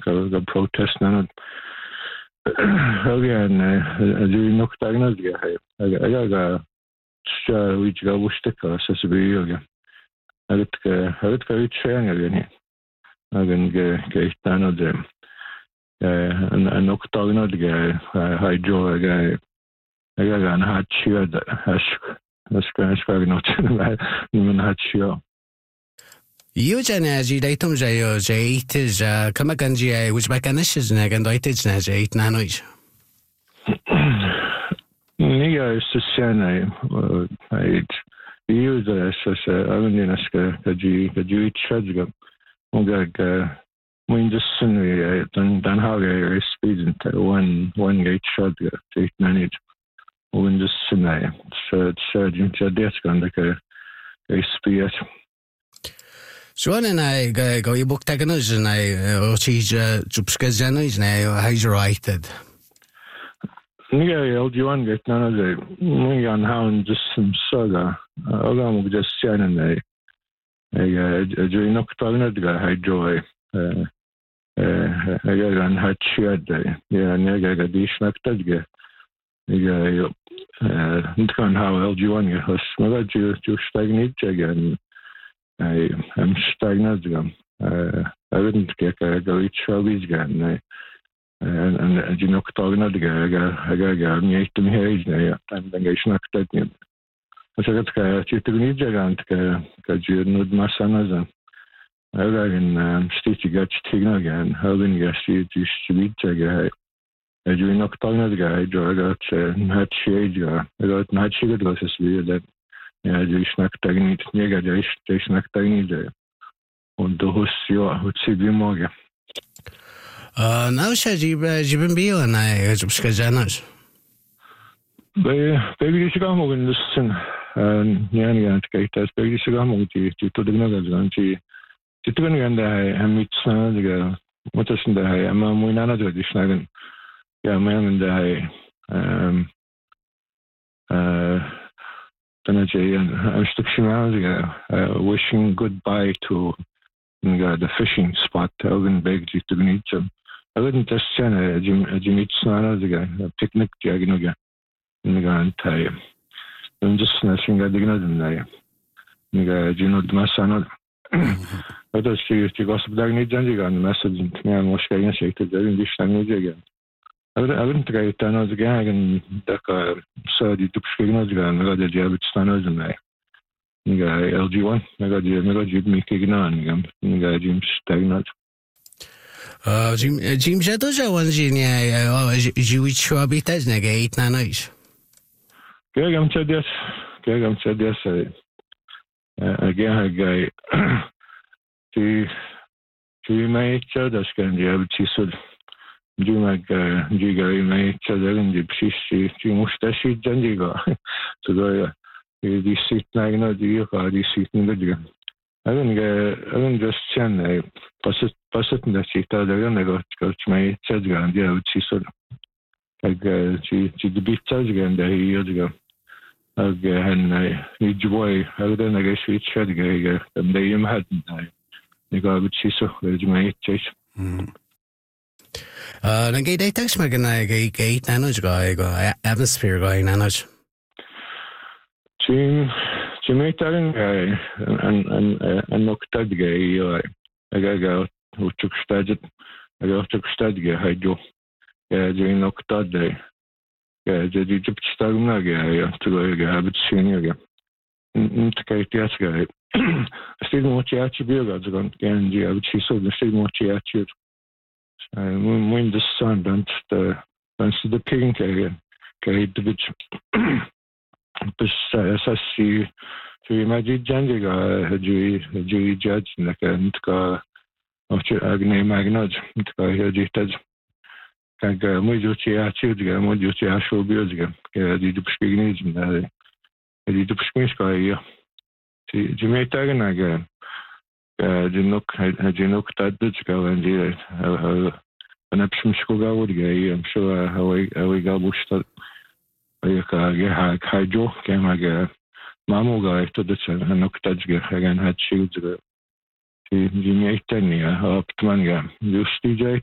go protest na again do nok tagna ge aga we go wushtika so be again agat ka train again again ge tano dem and nok tagna ge hydro again aga an hat cheer that has going not even hat cheer Eugene as you datum jayo jait is kamakanji which bacanishes nag and itage na jait nanois. Niga is the same I use as Aveniaska Kaji Chadgam Mugag Winderson dan Haga is speeding one gate shot 8 minutes Winderson surgeon Chadeskan like a spear. Swan and I go your book taganus and I cheese jupskazanus now how's righted. Niga do you want get none of the Mungan hound just some saga. Ogam just shannon a doing nocturnal guy hydro I got on hat shared day. Yeah, nega dish nocturnal. Niga can how LG1 get us. Maga you stagnate again. I'm stagnant. I wouldn't get a go each hobbies again. And you know, talking about the guy, I got me 18 years now. I'm the guy snacked at him. I said, you took me giant because you know my son as a. I got in Stitch got Tigna again. How then you see you should be guy. As you know, talking about the guy, I got not shade. I got not shade glasses with that. Ja, die snacked niet. Mega, die snacked niet. En de host, ja, het zie je morgen. Nou, zei je bent bij jou en hij is op schijnzanos. Bij wie is gaan morgen dus ja, niet aan het kijken. Bij wie is gaan morgen die tot de nog gaan die toen gaan hij hem iets snacken. Wat is dat hij? Maar moet je nou die snacken? Ja, maar dat hij then I'm still wishing goodbye to the fishing spot. I wouldn't beg you to meet them. I wouldn't just send a Jimmy Snana, a picnic jaginoga in the Grand Thai. I'm just snatching at the Gnadin. Gino Masano. But I see you gossip Dagny Jandigan, the message in me and Moscow and shake the English language again. I wouldn't try it another gang and Daka Sadi to Skignagan, I got the Jabit Stanners and I. LG1, I got me kicking on, I got Jim Stagnant. Jim Jatoja one genia, Jewish Habitas negate Nanois. Gagam said yes, again, a guy. To my children's can the Abtisud. Do my Giga, my children, the Psi, Mustashi Jandiga. So the seat Nagna, the seat in the Digan. I don't just send a passet in the seat, I got my children, the Abtisud. Like, she the big charge again, the years ago. And I need joy. I don't guess we tried to get and they hadn't. I got with Chiso, there's my chase. Nagay day text mag na gay nanos go atmosphere going nanos. Jimmy Taran guy and knocked that guy. I got who took studied. I got took study guy. I do. Yeah, during knocked that day. Yeah, the Egypt Stagna guy to go habit senior guy. Yes, guy. Still more Chiachi Bill, again, the Chiso, the still more Chiachi. When the sun dance the pink again, carried the bitch. But as she imagine Jandiga, a Jewy judge, like a Ntka of Agne Magnod, Ntka Hedited. Kijk, moet je het moet je het show bezig. Die de beschikking die de beschikking die mee tegen again. Die nog dat doet gaan en die en heb je misschien wel die I'm sure how we go bush dat je kan hydro kan maar mamu ga het dat en nog dat gaan het shield die mee tegen ja op man ja dus die